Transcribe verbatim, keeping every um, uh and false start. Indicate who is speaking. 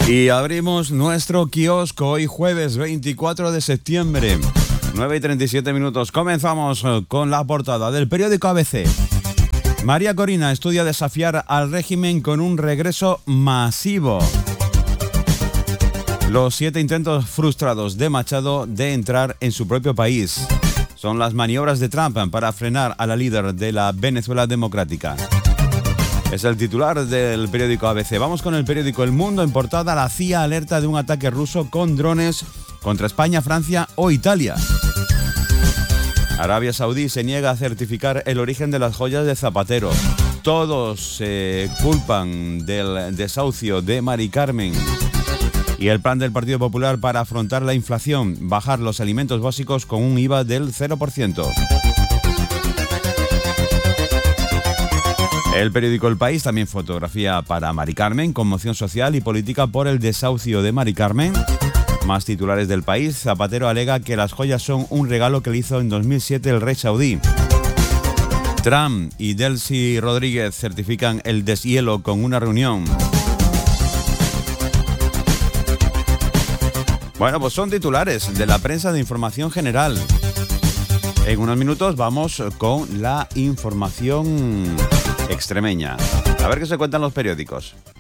Speaker 1: Y abrimos nuestro kiosco hoy jueves veinticuatro de septiembre, nueve y treinta y siete minutos. Comenzamos con la portada del periódico A B C. María Corina estudia desafiar al régimen con un regreso masivo. Los siete intentos frustrados de Machado de entrar en su propio país. Son las maniobras de Trump para frenar a la líder de la Venezuela Democrática. Es el titular del periódico A B C. Vamos con el periódico El Mundo. En portada, la C I A alerta de un ataque ruso con drones contra España, Francia o Italia. Arabia Saudí se niega a certificar el origen de las joyas de Zapatero. Todos se eh, culpan del desahucio de Mari Carmen. Y el plan del Partido Popular para afrontar la inflación, bajar los alimentos básicos con un I V A del cero por ciento. El periódico El País también fotografía para Mari Carmen, conmoción social y política por el desahucio de Mari Carmen. Más titulares del País. Zapatero alega que las joyas son un regalo que le hizo en dos mil siete el rey saudí. Trump y Delcy Rodríguez certifican el deshielo con una reunión. Bueno, pues son titulares de la prensa de información general. En unos minutos vamos con la información extremeña. A ver qué se cuentan los periódicos.